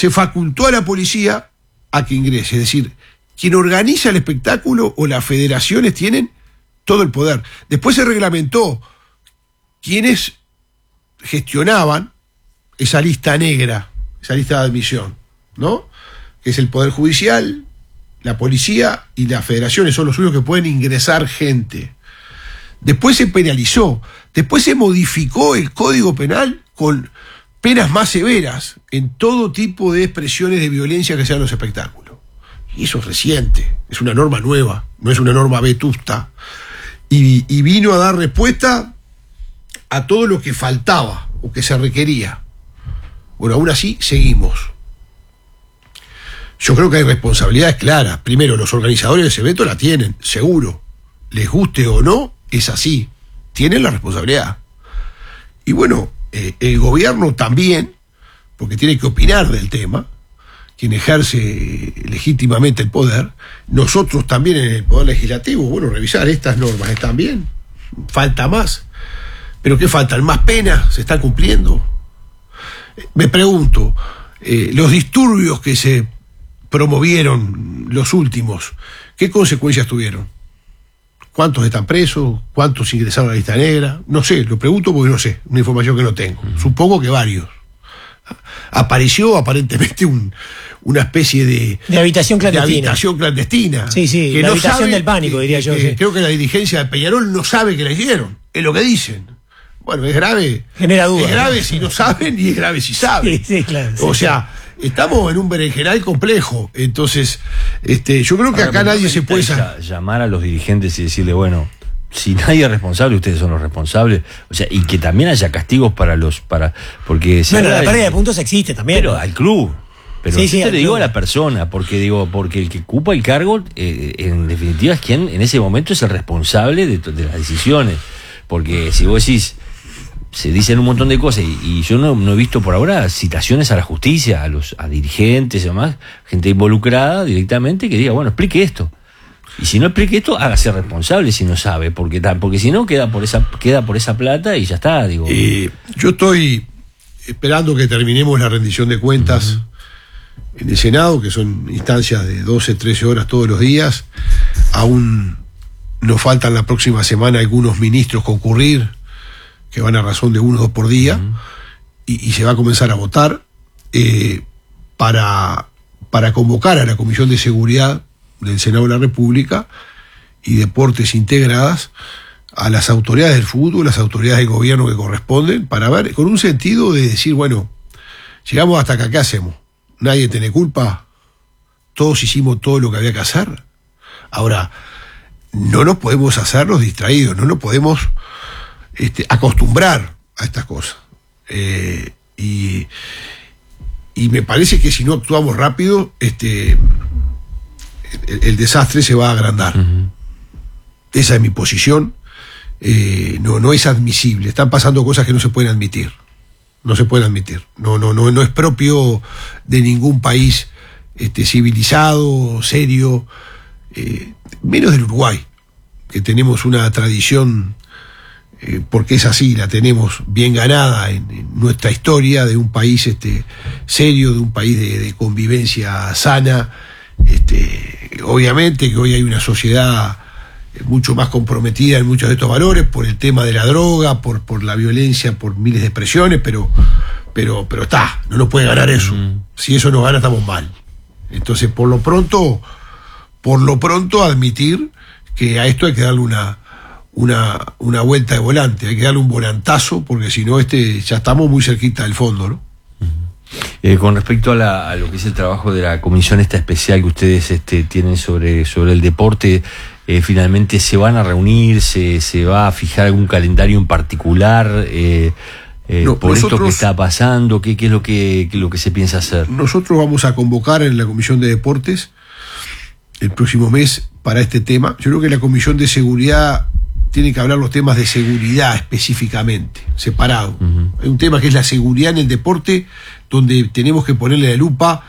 se facultó a la policía a que ingrese. Es decir, quien organiza el espectáculo o las federaciones tienen todo el poder. Después se reglamentó quienes gestionaban esa lista negra, esa lista de admisión, ¿no? Que es el Poder Judicial, la policía y las federaciones son los únicos que pueden ingresar gente. Después se penalizó, después se modificó el Código Penal con penas más severas en todo tipo de expresiones de violencia que sean los espectáculos. Y eso es reciente, es una norma nueva, no es una norma vetusta. Y vino a dar respuesta a todo lo que faltaba o que se requería. Bueno, aún así seguimos. Yo creo que hay responsabilidades claras. Primero, los organizadores de ese evento la tienen, seguro. Les guste o no, es así. Tienen la responsabilidad. Y bueno, el gobierno también, porque tiene que opinar del tema, quien ejerce legítimamente el poder, nosotros también en el Poder Legislativo, bueno, revisar estas normas, ¿están bien? Falta más. ¿Pero qué faltan? ¿Más penas? ¿Se están cumpliendo? Me pregunto, los disturbios que se promovieron, los últimos, ¿qué consecuencias tuvieron? ¿Cuántos están presos? ¿Cuántos ingresaron a la lista negra? No sé, lo pregunto porque no sé, una información que no tengo. Supongo que varios. Apareció aparentemente una especie de habitación clandestina. De habitación clandestina. Sí, sí, que la no habitación sabe, del pánico, diría yo. Sí. Creo que la dirigencia de Peñarol no sabe que la hicieron, es lo que dicen. Bueno, es grave. Genera dudas. Es grave si no saben y es grave si saben. Sí, sí, claro. O sea, estamos en un berenjenal complejo. Entonces, yo creo que acá nadie se puede llamar a los dirigentes y decirle, bueno, si nadie es responsable, ustedes son los responsables. O sea, y que también haya castigos porque bueno, la pérdida de puntos existe también. Pero al club. Pero sí, yo te digo a la persona, porque el que ocupa el cargo, en definitiva, es quien en ese momento es el responsable de las decisiones. Porque si vos decís, se dicen un montón de cosas y yo no he visto por ahora citaciones a la justicia, a dirigentes y demás, gente involucrada directamente que diga, bueno, explique esto. Y si no explique esto, hágase responsable si no sabe, porque si no queda por esa plata y ya está, digo. Yo estoy esperando que terminemos la rendición de cuentas en el Senado, que son instancias de 12, 13 horas todos los días. Aún nos faltan la próxima semana algunos ministros concurrir, que van a razón de 1 o 2 por día, y se va a comenzar a votar para convocar a la Comisión de Seguridad del Senado de la República y Deportes integradas a las autoridades del fútbol, las autoridades del gobierno que corresponden, para ver, con un sentido de decir, bueno, llegamos hasta acá, ¿qué hacemos? Nadie tiene culpa, todos hicimos todo lo que había que hacer. Ahora, no nos podemos hacer los distraídos, no nos podemos acostumbrar a estas cosas. Y me parece que si no actuamos rápido, el desastre se va a agrandar. Esa es mi posición. No es admisible. Están pasando cosas que no se pueden admitir. No se pueden admitir. No es propio de ningún país civilizado, serio, menos del Uruguay, que tenemos una tradición, porque es así, la tenemos bien ganada en nuestra historia, de un país serio, de un país de convivencia sana. Obviamente que hoy hay una sociedad mucho más comprometida en muchos de estos valores por el tema de la droga, por la violencia, por miles de expresiones, pero no nos puede ganar eso. Si eso nos gana, estamos mal. Entonces, por lo pronto admitir que a esto hay que darle una vuelta de volante, hay que darle un volantazo, porque si no, ya estamos muy cerquita del fondo, ¿no? Con respecto a lo que es el trabajo de la comisión esta especial que ustedes tienen sobre el deporte, finalmente se van a reunir, se va a fijar algún calendario en particular por esto que está pasando, ¿qué es lo que se piensa hacer? Nosotros vamos a convocar en la comisión de deportes el próximo mes para este tema. Yo creo que la comisión de seguridad tiene que hablar los temas de seguridad específicamente, separado. Hay un tema que es la seguridad en el deporte, donde tenemos que ponerle la lupa,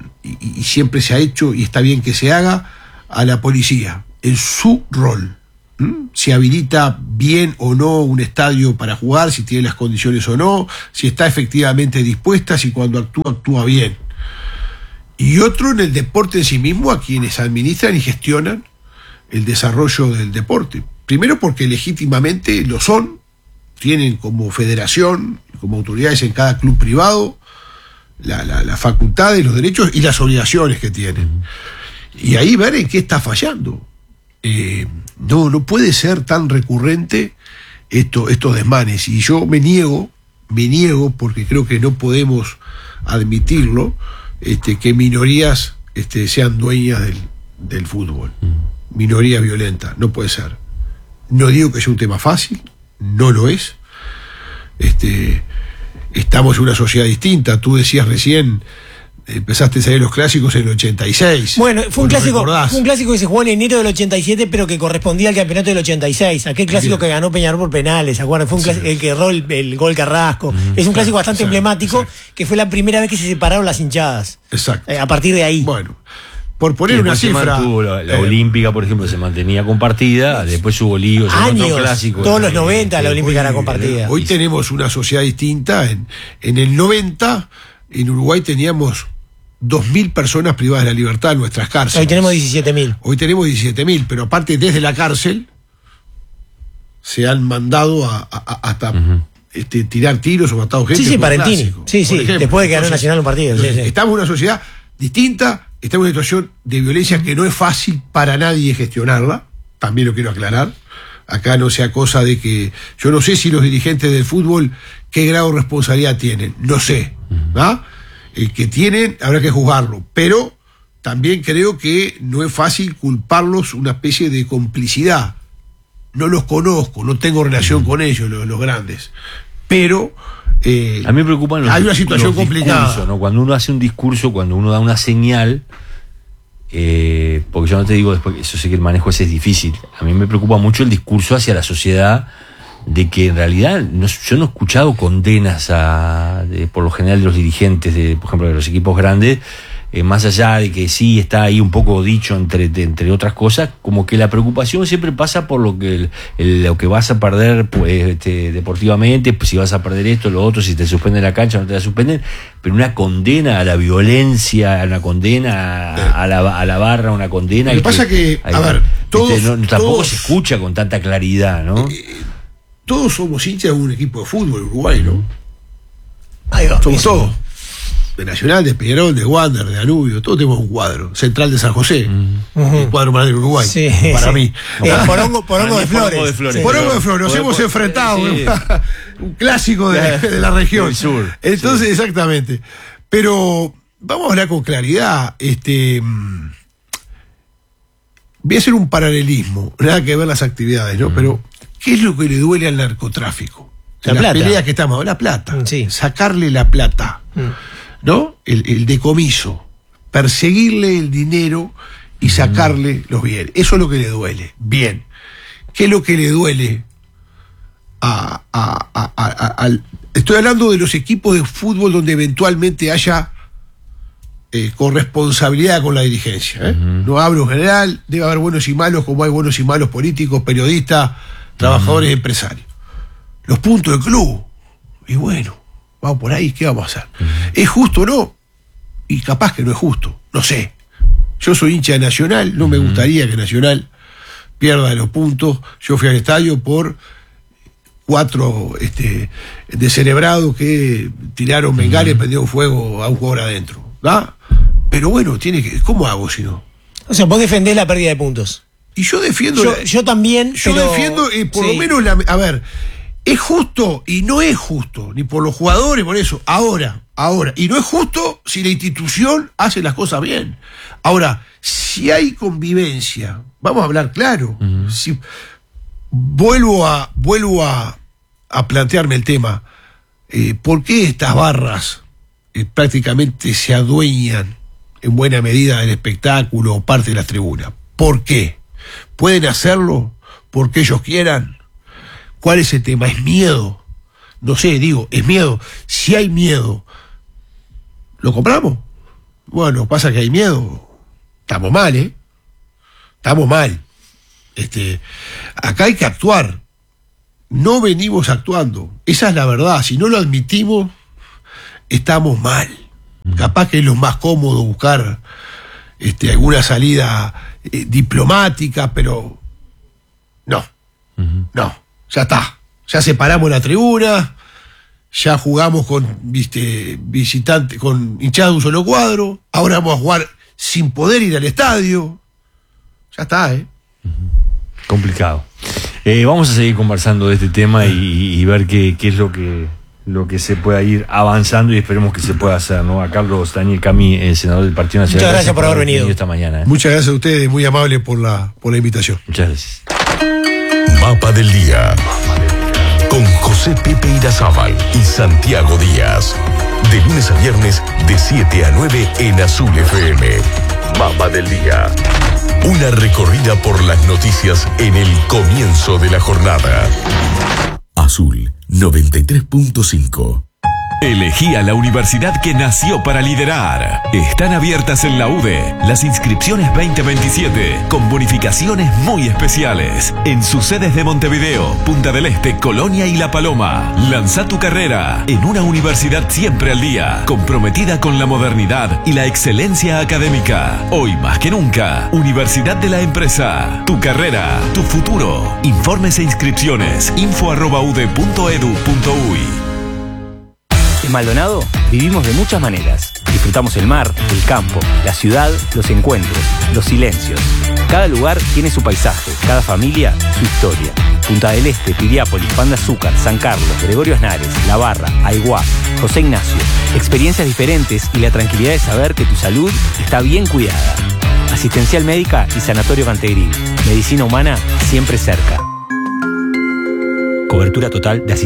y siempre se ha hecho, y está bien que se haga, a la policía, en su rol. si habilita bien o no un estadio para jugar, si tiene las condiciones o no, si está efectivamente dispuesta, si cuando actúa bien. Y otro en el deporte en sí mismo, a quienes administran y gestionan el desarrollo del deporte. Primero porque legítimamente lo son, tienen como federación, como autoridades en cada club privado, la facultades, los derechos y las obligaciones que tienen. Y ahí ver en qué está fallando. No puede ser tan recurrente estos desmanes. Y yo me niego, porque creo que no podemos admitirlo, que minorías sean dueñas del fútbol. Minorías violentas, no puede ser. No digo que sea un tema fácil, no lo es. Estamos en una sociedad distinta. Tú decías recién, empezaste a salir los clásicos en el 86. Bueno, fue un clásico que se jugó en enero del 87, pero que correspondía al campeonato del 86. Aquel clásico que ganó Peñarol por penales, ¿se acuerdan? Fue un clásico, el que erró el gol Carrasco. Es un clásico bastante emblemático, que fue la primera vez que se separaron las hinchadas. Exacto. A partir de ahí. Bueno, por poner una cifra. La Olímpica, por ejemplo, se mantenía compartida, después hubo líos, años, clásico. Todos los 90 la Olímpica era compartida. Hoy tenemos una sociedad distinta. En el 90, en Uruguay teníamos 2.000 personas privadas de la libertad en nuestras cárceles. Hoy tenemos 17.000. Hoy tenemos 17.000, pero aparte desde la cárcel se han mandado hasta tirar tiros o matado gente. Sí, Parentini. Sí, después de que ganó Nacional un partido. Estamos en una sociedad distinta, estamos en una situación de violencia que no es fácil para nadie gestionarla, también lo quiero aclarar. Acá no sea cosa de que... Yo no sé si los dirigentes del fútbol qué grado de responsabilidad tienen, no sé, ¿ah? El que tienen habrá que juzgarlo, pero también creo que no es fácil culparlos una especie de complicidad. No los conozco, no tengo relación con ellos, los grandes, pero a mí me preocupan hay una situación complicada, ¿no? Cuando uno hace un discurso, cuando uno da una señal, porque yo no te digo después, eso sé que el manejo ese es difícil. A mí me preocupa mucho el discurso hacia la sociedad, de que en realidad yo no he escuchado condenas por lo general de los dirigentes, por ejemplo, de los equipos grandes, más allá de que sí está ahí un poco dicho entre otras cosas, como que la preocupación siempre pasa por lo que vas a perder pues, deportivamente, pues, si vas a perder esto, lo otro, si te suspenden la cancha, no te la suspenden, pero una condena a la violencia, una condena a la barra, una condena... Lo que pasa que, a ver, tampoco se escucha con tanta claridad, ¿no? Todos somos hinchas de un equipo de fútbol Uruguay, ¿no? Ahí va, somos todos. De Nacional, de Peñarol, de Wander, de Danubio, todos tenemos un cuadro. Central de San José, un cuadro más de Uruguay, para mí. Porongo de Flores. Porongo de Flores, nos hemos enfrentado, un clásico de la región. Del sur. Entonces, exactamente. Pero vamos a hablar con claridad. Voy a hacer un paralelismo, nada que ver las actividades, ¿no? Pero, ¿qué es lo que le duele al narcotráfico? La plata. Pelea que estamos, la plata. Sí. Sacarle la plata. ¿No? El decomiso, perseguirle el dinero y sacarle los bienes. Eso es lo que le duele. Bien. ¿Qué es lo que le duele estoy hablando de los equipos de fútbol donde eventualmente haya corresponsabilidad con la dirigencia. No hablo en general, debe haber buenos y malos, como hay buenos y malos políticos, periodistas, trabajadores, empresarios. Los puntos del club. Y bueno, vamos por ahí, ¿qué vamos a hacer? ¿Es justo o no? Y capaz que no es justo, no sé. Yo soy hincha de Nacional, no me gustaría que Nacional pierda los puntos. Yo fui al estadio por 4 descerebrados que tiraron bengalas y prendieron fuego a un jugador adentro, ¿verdad? Pero bueno, ¿cómo hago si no? O sea, vos defendés la pérdida de puntos. Y yo defiendo... Yo también, yo defiendo, por lo menos, a ver... Es justo y no es justo, ni por los jugadores, por eso. Ahora. Y no es justo si la institución hace las cosas bien. Ahora, si hay convivencia, vamos a hablar claro. Si, vuelvo a plantearme el tema. ¿Por qué estas barras prácticamente se adueñan en buena medida del espectáculo o parte de las tribunas? ¿Por qué? ¿Pueden hacerlo porque ellos quieran? ¿Cuál es el tema? ¿Es miedo? No sé, es miedo. Si hay miedo, ¿lo compramos? Bueno, pasa que hay miedo. Estamos mal, ¿eh? Estamos mal. Acá hay que actuar. No venimos actuando. Esa es la verdad. Si no lo admitimos, estamos mal. Capaz que es lo más cómodo buscar alguna salida diplomática, pero no. No. Ya está. Ya separamos la tribuna, ya jugamos con visitantes, con hinchadas de un solo cuadro, ahora vamos a jugar sin poder ir al estadio. Ya está, Complicado. Vamos a seguir conversando de este tema y ver qué es lo que se pueda ir avanzando y esperemos que se pueda hacer, ¿no? A Carlos Daniel Cami, el senador del Partido Nacional. Muchas gracias por haber venido esta mañana. Muchas gracias a ustedes, muy amable por la invitación. Muchas gracias. Mapa del Día. Con José Pepe Irazábal y Santiago Díaz. De lunes a viernes, de 7 a 9 en Azul FM. Mapa del Día. Una recorrida por las noticias en el comienzo de la jornada. Azul 93.5. Elegí a la universidad que nació para liderar. Están abiertas en la UDE las inscripciones 2027 con bonificaciones muy especiales en sus sedes de Montevideo, Punta del Este, Colonia y La Paloma. Lanza tu carrera en una universidad siempre al día, comprometida con la modernidad y la excelencia académica. Hoy más que nunca, Universidad de la Empresa. Tu carrera, tu futuro. Informes e inscripciones info@ude.edu.uy. En Maldonado vivimos de muchas maneras. Disfrutamos el mar, el campo, la ciudad, los encuentros, los silencios. Cada lugar tiene su paisaje, cada familia su historia. Punta del Este, Piriápolis, Pan de Azúcar, San Carlos, Gregorio Aznares, La Barra, Aiguá, José Ignacio. Experiencias diferentes y la tranquilidad de saber que tu salud está bien cuidada. Asistencial médica y Sanatorio Cantegril. Medicina humana siempre cerca. Cobertura total de asistencia.